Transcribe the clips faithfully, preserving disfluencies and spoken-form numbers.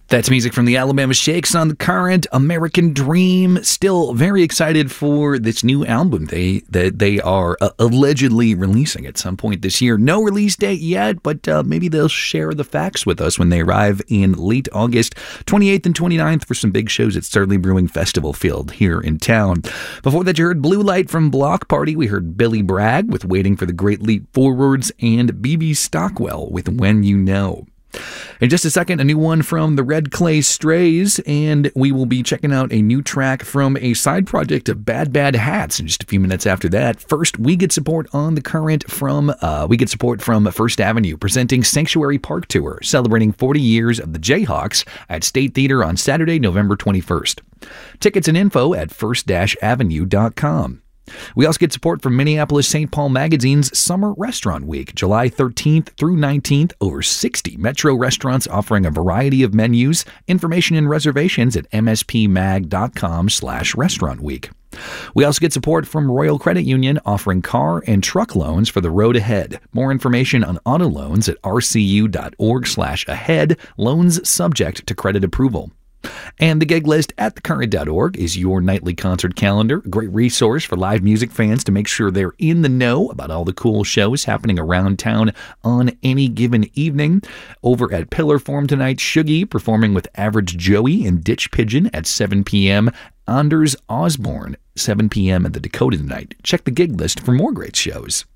That's music from the Alabama Shakes on The Current, American Dream. Still very excited for this new album they that they are uh, allegedly releasing at some point this year. No release date yet, but uh, maybe they'll share the facts with us when they arrive in late August, twenty-eighth and twenty-ninth for some big shows at Starley Brewing Festival Field here in town. Before that, you heard Blue Light from Block Party. We heard Billy Bragg with Waiting for the Great Leap Forwards and B B Stockwell with When You Know. In just a second, a new one from the Red Clay Strays, and we will be checking out a new track from a side project of Bad Bad Hats in just a few minutes after that. First, we get support on The Current from uh, we get support from First Avenue, presenting Sanctuary Park Tour, celebrating forty years of the Jayhawks at State Theater on Saturday, November twenty-first. Tickets and info at first avenue dot com. We also get support from Minneapolis Saint Paul Magazine's Summer Restaurant Week, July thirteenth through nineteenth. Over sixty Metro restaurants offering a variety of menus. Information and reservations at m s p mag dot com slash restaurant week. We also get support from Royal Credit Union, offering car and truck loans for the road ahead. More information on auto loans at r c u dot org slash ahead. Loans subject to credit approval. And the gig list at the current dot org is your nightly concert calendar, a great resource for live music fans to make sure they're in the know about all the cool shows happening around town on any given evening. Over at Pillar Form tonight, Shuggy performing with Average Joey and Ditch Pigeon at seven p.m. Anders Osborne, seven p.m. at the Dakota tonight. Check the gig list for more great shows.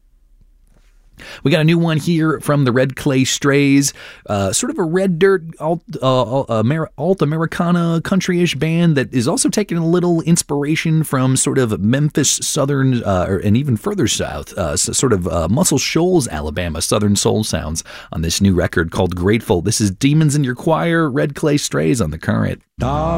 We got a new one here from the Red Clay Strays, uh, sort of a red dirt alt, uh, Amer- alt Americana country-ish band that is also taking a little inspiration from sort of Memphis, Southern, uh, or, and even further south, uh, so sort of uh, Muscle Shoals, Alabama, Southern soul sounds on this new record called Grateful. This is Demons in Your Choir, Red Clay Strays on The Current. Dog.